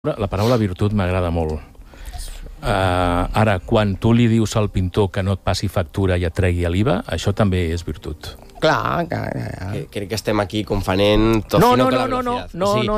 La paraula virtut m'agrada molt. Ara, quan tu li dius al pintor que no et passi factura i et tregui l'IVA, això també és virtut. Clar. Crec que estem aquí confonent Tocino con la velocidad.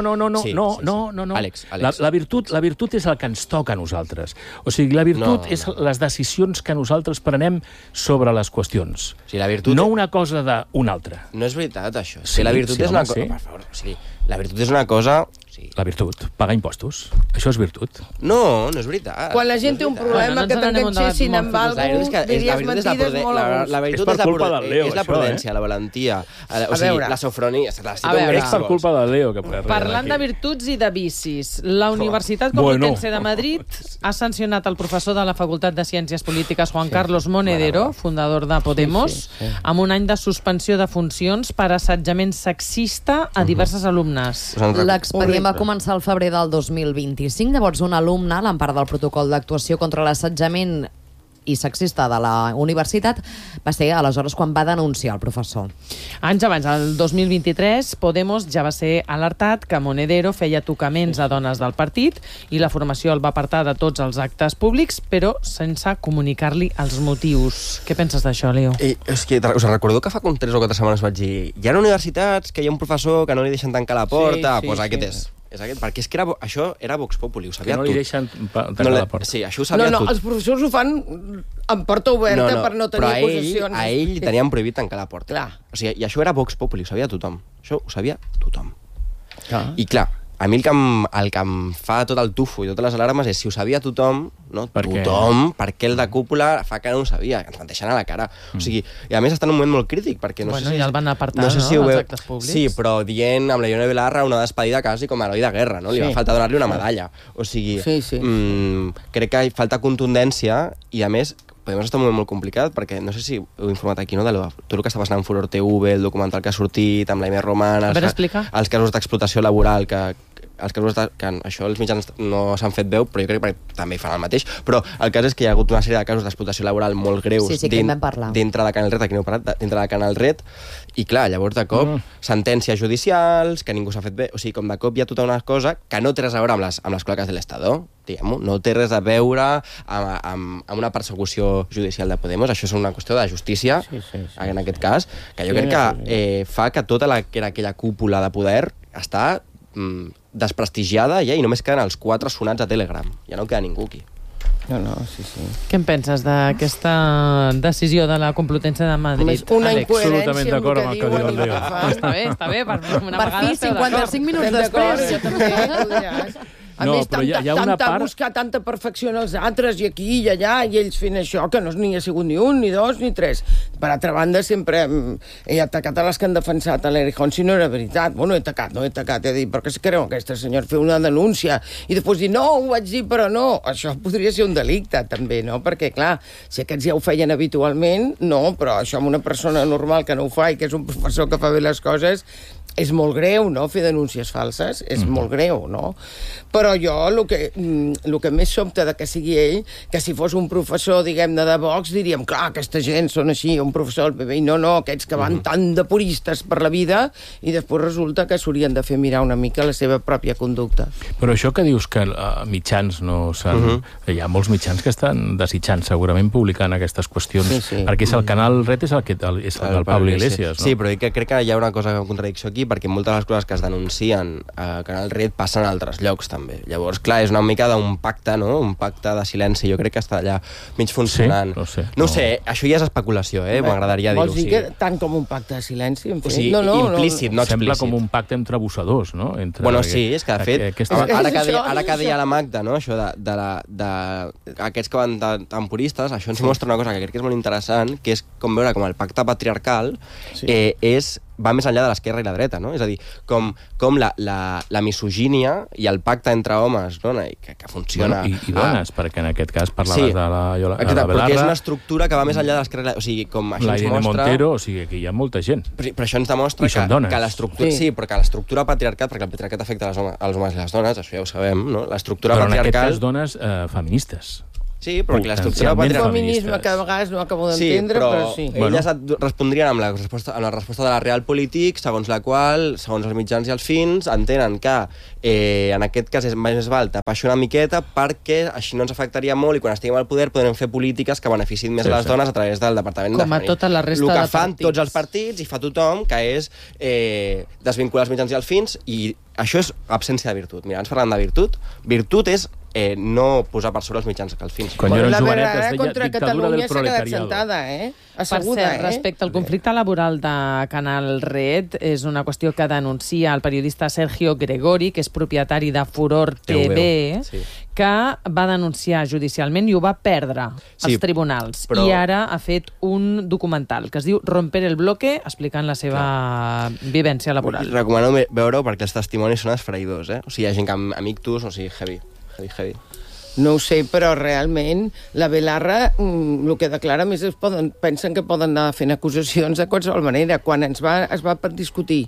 No. Àlex. La virtut és el que ens toca a nosaltres. O sigui, la virtut és les decisions que nosaltres prenem sobre les qüestions. O sigui, la virtut... No una cosa d'una altra. No és veritat, això. Sí, la virtut és una cosa... sí. Per favor, o sigui, la virtut és una cosa... La virtut, pagar impostos. Això és virtut. No és veritat. Quan la gent té un problema que t'enganxessin amb alguna diries mentides molt a gust. La virtut És per culpa del Leo, és la això, prudència, la valentia, o sigui, la sofronia. És per culpa del Leo que Parlant de virtuts i de vicis, la Universitat Complutense de Madrid ha sancionat el professor de la Facultat de Ciències Polítiques, Juan Carlos Monedero, fundador de Podemos, amb un any de suspensió de funcions per assetjament sexista a diverses alumnes. L'expedient va començar al febrer del 2025. Llavors, un alumne, a l'empara del protocol d'actuació contra l'assetjament i sexista de la universitat, va ser aleshores quan va denunciar el professor. Anys abans, el 2023, Podemos ja va ser alertat que Monedero feia tocaments a dones del partit i la formació el va apartar de tots els actes públics, però sense comunicar-li els motius. Què penses d'això, Leo? És que us recordo que fa com 3 o 4 setmanes vaig dir hi ha universitats que hi ha un professor que no li deixen tancar la porta, doncs aquest és aquest, perquè és que això era Vox Populi, ho sabia tot. Que no li deixen tancar la porta. Sí, això ho sabia tot. No, els professors ho fan amb porta oberta per no tenir possessions. Però a ell li tenien prohibit tancar la porta. Clar. O sigui, i això era Vox Populi, ho sabia tothom. Això ho sabia tothom. Clar. I clar, a mi el que em fa tot el tufo i totes les alarmes és si ho sabia tothom, no? Per què el de cúpula fa que no ho sabia? Que ens menteixen a la cara. O sigui, i a més està en un moment molt crític, perquè no sé si... ja el van apartar, no sé si els actes públics. Sí, però dient amb la Ione Belarra una despedida quasi com a heroi de guerra, no? Li va faltar donar-li una medalla. O sigui, crec que falta contundència i, a més, Podemos estar en un moment molt complicat, perquè no sé si heu informat aquí, no?, de tot el que està passant en Furor TV, el documental que ha sortit, amb l'Aimé Roman, els casos d'explotació laboral, que això els mitjans no s'han fet veu, però jo crec que també fan el mateix. Però el cas és que hi ha hagut una sèrie de casos d'explotació laboral molt greus dintre de Canal Red, aquí n'heu parlat, dintre de Canal Red, i clar, llavors de cop sentències judicials, que ningú s'ha fet bé, o sigui, com de cop hi ha tota una cosa que no té res a veure amb les cloaques de l'Estado, diguem-ho, no té res a veure amb una persecució judicial de Podemos, això és una qüestió de justícia, en aquest cas, que jo crec que fa que tota aquella cúpula de poder està desprestigiada ja, i només queden els 4 sonats a Telegram. Ja no queda ningú aquí. Què en penses d'aquesta decisió de la Complutense de Madrid? Una incoherència amb el que diuen i el que fan. Està bé, per una vegada. Per fi, 55 minuts després. Jo també, a més, buscar tanta perfecció en els altres, i aquí i allà, i ells fent això, que no n'hi ha sigut ni un, ni dos, ni tres. Per altra banda, sempre he atacat a les que han defensat a l'Erejón, si no era veritat. Bueno, he atacat, he dit, però què es creu aquesta senyora? Fer una denúncia i després dir, no, ho vaig dir, però no. Això podria ser un delicte, també, no? Perquè, clar, si aquests ja ho feien habitualment, no, però això amb una persona normal que no ho fa i que és un professor que fa bé les coses, és molt greu, no?, fer denúncies falses, és molt greu, no? Però jo, el que més sobta de que sigui ell, que si fos un professor, diguem-ne, de Vox, diríem, clar, aquesta gent són així, un professor del PP, i no, aquests que van tan de puristes per la vida, i després resulta que s'haurien de fer mirar una mica la seva pròpia conducta. Però això que dius que mitjans no s'han... Hi ha molts mitjans que estan desitjant, segurament, publicant aquestes qüestions, perquè el Canal Red és el Pablo Iglesias, no? Sí, però crec que hi ha una cosa de contradicció aquí, perquè moltes de les coses que es denuncien a Canal Red passen a altres llocs també. Llavors, clar, és una mica d'un pacte, no?, un pacte de silenci. Jo crec que està allà mig funcionant. No sé, això ja és especulació, m'agradaria dir-ho. Vols dir que tant com un pacte de silenci? O sigui, implícit, no explícit. Sembla com un pacte entre abusadors, no? Bueno, sí, és que de fet, ara que deia la Magda, no?, això d'aquests que van tan puristes, això ens mostra una cosa que crec que és molt interessant, que és com veure com el pacte patriarcal va més enllà de l'esquerra i la dreta, no? És a dir, com la misogínia i el pacte entre homes, dona, que funciona... I dones, perquè en aquest cas parlaves de la Belarra... Perquè és una estructura que va més enllà de l'esquerra... O sigui, com això ens mostra... Montero, o sigui, que hi ha molta gent. Però això ens demostra que l'estructura... Sí, però que l'estructura patriarcat, perquè el patriarcat afecta als homes i les dones, això ja ho sabem, no? L'estructura patriarcal... Però en aquest cas dones feministes. Sí, però que l'estructura patriarcal... El feminisme que a vegades no acabo d'entendre, però sí. Elles respondrien amb la resposta de la Realpolitik, segons la qual, segons els mitjans i els fins, entenen que en aquest cas és més val tapar això una miqueta perquè així no ens afectaria molt i quan estiguem al poder podrem fer polítiques que beneficin més a les dones a través del Departament de Feminisme. Com a tota la resta de partits. El que fan tots els partits i fa tothom, que és desvincular els mitjans i els fins, i això és absència de virtut. Mira, abans parlàvem de virtut. Virtut és no posar per sobre els mitjans que els fins. Quan jo era jovenet es deia dictadura del proletariado. Asseguda, per cert, respecte al conflicte laboral de Canal Red, és una qüestió que denuncia el periodista Sergio Gregori, que és propietari de Furor TV, que va denunciar judicialment i ho va perdre als tribunals. I ara ha fet un documental que es diu Romper el bloque, explicant la seva vivència laboral. Recomano veure-ho perquè els testimonis són esfereïdors, O sigui, hi ha gent que amb ictus, o sigui, heavy. No ho sé, però realment la Belarra el que declara més és pensen que poden anar fent acusacions de qualsevol manera. Quan es va discutir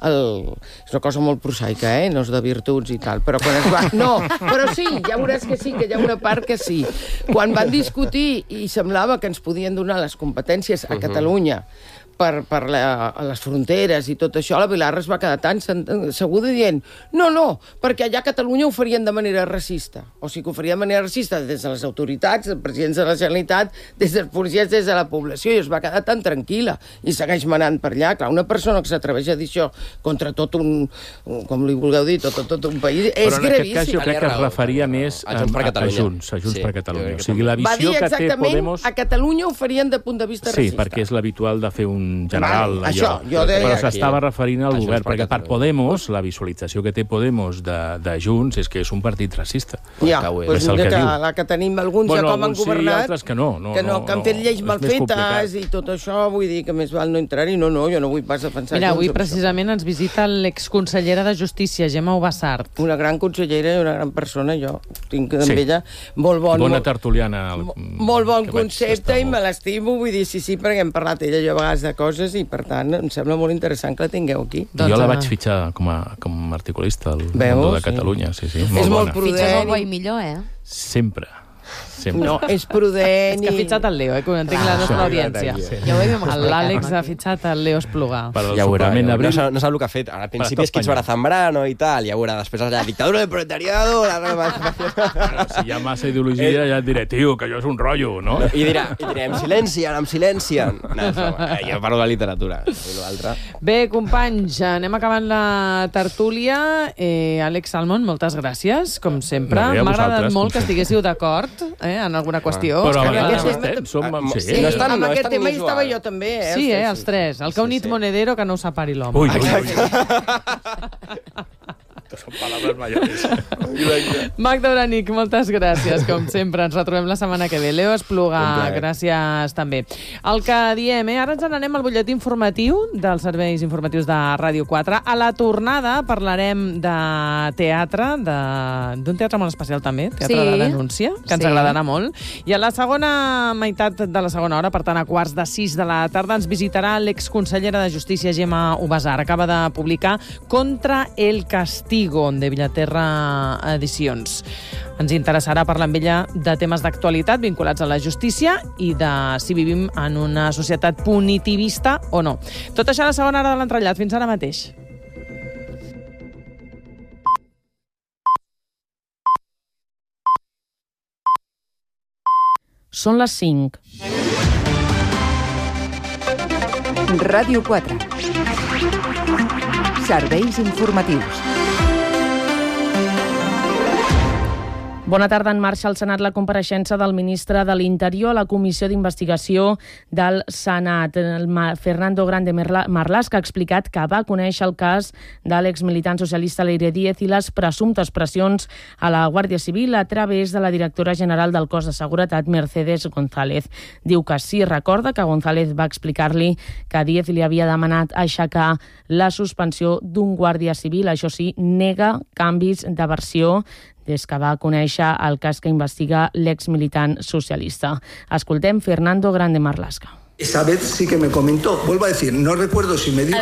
és una cosa molt prosaica, no és de virtuts i tal, però quan es va... No, però sí, ja veuràs que sí, que hi ha una part que sí. Quan van discutir i semblava que ens podien donar les competències a Catalunya per les fronteres i tot això, la Belarra es va quedar tan segura dient no, perquè allà a Catalunya ho farien de manera racista. O sigui, que ho farien de manera racista des de les autoritats, dels presidents de la Generalitat, des dels policies, des de la població, i es va quedar tan tranquil·la i segueix manant per allà. Clar, una persona que s'atreveix a dir això contra tot un, com li vulgueu dir, tot un país, és gravíssim. Però en aquest cas jo crec que es referia més a Junts per Catalunya. O sigui, la visió que té Podemos... a Catalunya ho farien de punt de vista racista. Sí, perquè és l'habitual de fer un general, això, però s'estava referint al govern, perquè per Podemos, la visualització que té Podemos de Junts és que és un partit racista. Ja, doncs la que tenim alguns ja com han governat, altres que no, que han fet lleis mal fetes i tot això, vull dir que més val no entrar-hi, jo no vull pas defensar. Mira, avui precisament ens visita l'exconsellera de Justícia, Gemma Ubasart. Una gran consellera i una gran persona, jo tinc amb ella molt bon... Bona tertuliana. Molt bon concepte i me l'estimo, vull dir, sí, perquè hem parlat ella jo a vegades de coses i, per tant, em sembla molt interessant que la tingueu aquí. Jo la vaig fitxar com a articulista al Mundo de Catalunya. Sí, és molt prudent. Fitxes el bo i millor, Sempre. No, és prudent. És que ha fitxat el Leo, que ho entenc la nostra audiència. L'Àlex ha fitxat el Leo Esplugar. Ja veurà, no sap el que ha fet. Al principi és que ets Zambrano i tal, ja veurà, després la dictadura del proletariado... Si hi ha massa ideologia ja et diré, tio, que això és un rotllo, no? I dirà, em silencien. No, jo parlo de literatura. Bé, companys, anem acabant la tertúlia. Àlex Salmond, moltes gràcies, com sempre. M'ha agradat molt que estiguéssiu d'acord en alguna qüestió. Però a vegades estem, amb aquest tema hi estava jo també. Sí, els tres. El que ha unit Monedero, que no ho separi l'home. Ui. Són paraules mayores. Magda Uranic, moltes gràcies, com sempre. Ens retrobem la setmana que ve. Leo Esplugar, gràcies també. El que diem, ara ens n'anem al butlletí informatiu dels serveis informatius de Ràdio 4. A la tornada parlarem de teatre, d'un teatre molt especial també, teatre de denúncia, que ens agradarà molt. I a la segona meitat de la segona hora, per tant a 5:45 de la tarda, ens visitarà l'exconsellera de Justícia, Gemma Ubasart. Acaba de publicar Contra el Castigo, de Villaterra Edicions. Ens interessarà parlar amb ella de temes d'actualitat vinculats a la justícia i de si vivim en una societat punitivista o no. Tot això a la segona hora de l'entrellat. Fins ara mateix. Són les 5. Ràdio 4. Serveis informatius. Bona tarda. En marxa al Senat la compareixença del ministre de l'Interior a la Comissió d'Investigació del Senat. Fernando Grande Marlaska ha explicat que va conèixer el cas de l'exmilitant socialista Leire Díez i les presumptes pressions a la Guàrdia Civil a través de la directora general del cos de seguretat, Mercedes González. Diu que sí recorda que González va explicar-li que Díez li havia demanat aixecar la suspensió d'un guàrdia civil. Això sí, nega canvis de versió des que va conèixer el cas que investiga l'exmilitant socialista. Escoltem Fernando Grande Marlaska. Esa vez sí que me comentó, vuelvo a decir, no recuerdo si me dijo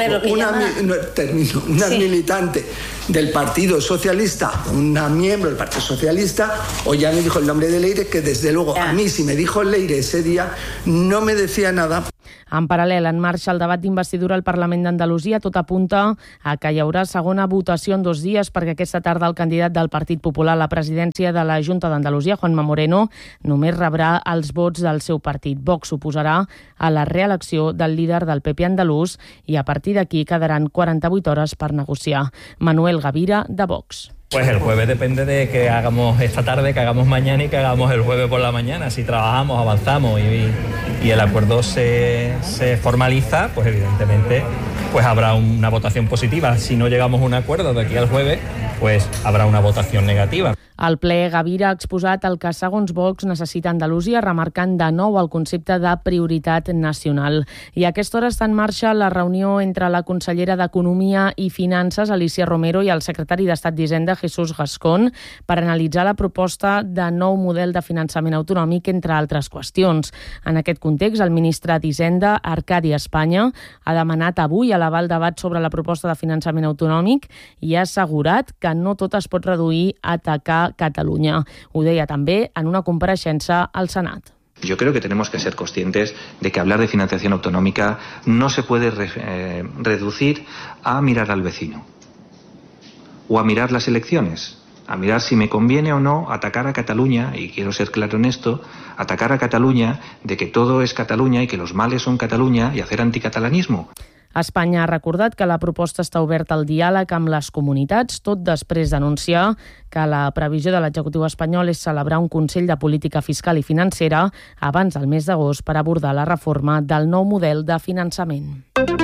una militante del Partido Socialista, una miembro del Partido Socialista, o ya me dijo el nombre de Leire, que desde luego a mí si me dijo Leire ese día no me decía nada. En paral·lel, en marxa el debat d'investidura al Parlament d'Andalusia. Tot apunta a que hi haurà segona votació en 2 dies perquè aquesta tarda el candidat del Partit Popular a la presidència de la Junta d'Andalusia, Juanma Moreno, només rebrà els vots del seu partit. Vox suposarà a la reelecció del líder del PP andalús i a partir d'aquí quedaran 48 hores per negociar. Manuel Gavira, de Vox. Pues el jueves depende de que hagamos esta tarde, que hagamos mañana y que hagamos el jueves por la mañana. Si trabajamos, avanzamos y el acuerdo se formaliza, pues evidentemente pues habrá una votación positiva. Si no llegamos a un acuerdo de aquí al jueves, pues habrá una votación negativa. Al ple, Gavira ha exposat el que, segons Vox, necessita Andalusia, remarcant de nou el concepte de prioritat nacional. I a aquesta hora està en marxa la reunió entre la consellera d'Economia i Finances, Alicia Romero, i el secretari d'Estat d'Hisenda, Jesús Gascón, per analitzar la proposta de nou model de finançament autonòmic, entre altres qüestions. En aquest context, el ministre d'Hisenda, Arcadi Espanya, ha demanat avui elevar el debat sobre la proposta de finançament autonòmic i ha assegurat que no tot es pot reduir a atacar Catalunya. Ho deia també en una compareixença al Senat. Yo creo que tenemos que ser conscientes de que hablar de financiación autonómica no se puede reducir a mirar al vecino o a mirar las elecciones, a mirar si me conviene o no atacar a Cataluña, y quiero ser claro en esto, atacar a Cataluña de que todo es Cataluña y que los males son Cataluña y hacer anticatalanismo. Espanya ha recordat que la proposta està oberta al diàleg amb les comunitats, tot després d'anunciar que la previsió de l'executiu espanyol és celebrar un Consell de Política Fiscal i Financera abans del mes d'agost per abordar la reforma del nou model de finançament.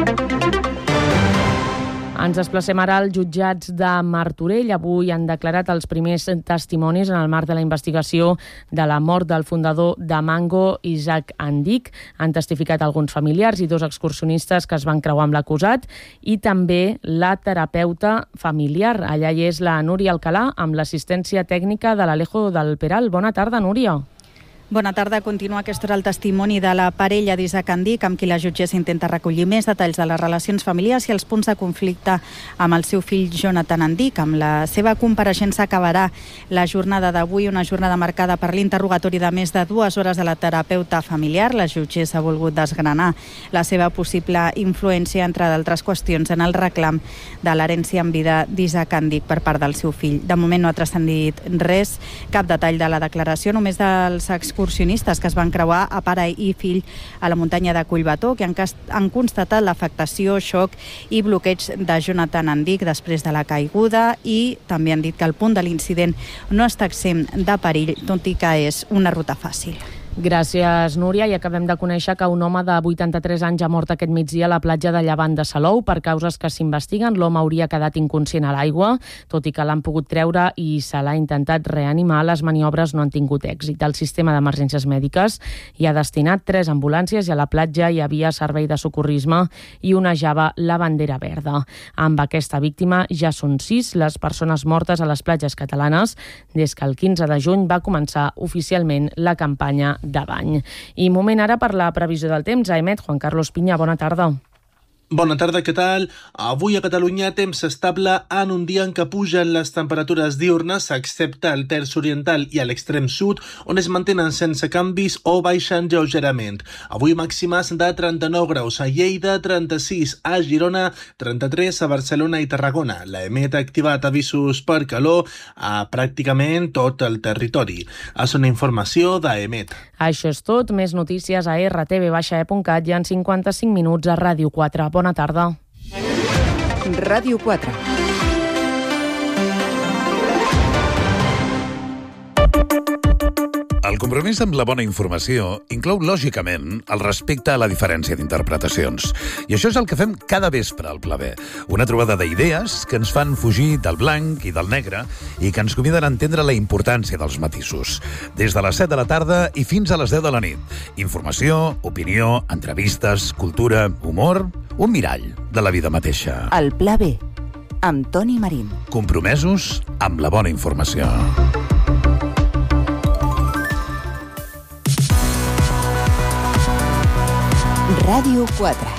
Ens desplacem ara als jutjats de Martorell. Avui han declarat els primers testimonis en el marc de la investigació de la mort del fundador de Mango, Isaac Andic. Han testificat alguns familiars i 2 excursionistes que es van creuar amb l'acusat i també la terapeuta familiar. Allà hi és la Núria Alcalà amb l'assistència tècnica de l'Alejo del Peral. Bona tarda, Núria. Bona tarda. Continua aquest era el testimoni de la parella d'Isaac Andic, amb qui la jutgessa intenta recollir més detalls de les relacions familiars i els punts de conflicte amb el seu fill Jonathan Andic. Amb la seva compareixença acabarà la jornada d'avui, una jornada marcada per l'interrogatori de més de 2 hores de la terapeuta familiar. La jutgessa ha volgut desgranar la seva possible influència, entre d'altres qüestions, en el reclam de l'herència en vida d'Isaac Andic per part del seu fill. De moment no ha transcendit res, cap detall de la declaració, només dels excursionistes que es van creuar a pare i fill a la muntanya de Collbató, que han constatat l'afectació, xoc i bloqueig de Jonathan Andic després de la caiguda, i també han dit que el punt de l'incident no està exempt de perill, tot i que és una ruta fàcil. Gràcies, Núria. I acabem de conèixer que un home de 83 anys ha mort aquest migdia a la platja de Llevant de Salou. Per causes que s'investiguen, l'home hauria quedat inconscient a l'aigua, tot i que l'han pogut treure i se l'ha intentat reanimar. Les maniobres no han tingut èxit. El sistema d'emergències mèdiques hi ha destinat 3 ambulàncies i a la platja hi havia servei de socorrisme i onejava la bandera verda. Amb aquesta víctima ja són 6 les persones mortes a les platges catalanes des que el 15 de juny va començar oficialment la campanya de bany. I moment ara per la previsió del temps. AEMET, Juan Carlos Piña, bona tarda. Bona tarda, què tal? Avui a Catalunya temps estable en un dia en què pugen les temperatures diurnes, excepte al terç oriental i a l'extrem sud, on es mantenen sense canvis o baixen lleugerament. Avui màximes de 39 graus a Lleida, 36 a Girona, 33 a Barcelona i Tarragona. L'AEMET ha activat avisos per calor a pràcticament tot el territori. És una informació d'AEMET. Això és tot. Més notícies a rtv-e.cat i en 55 minuts a Ràdio 4. Bona tarda. Ràdio 4. El compromís amb la bona informació inclou, lògicament, el respecte a la diferència d'interpretacions. I això és el que fem cada vespre al Pla B. Una trobada d'idees que ens fan fugir del blanc i del negre i que ens conviden a entendre la importància dels matisos. Des de les 7 de la tarda i fins a les 10 de la nit. Informació, opinió, entrevistes, cultura, humor, un mirall de la vida mateixa. El Pla B, amb Toni Marín. Compromesos amb la bona informació. Ràdio 4.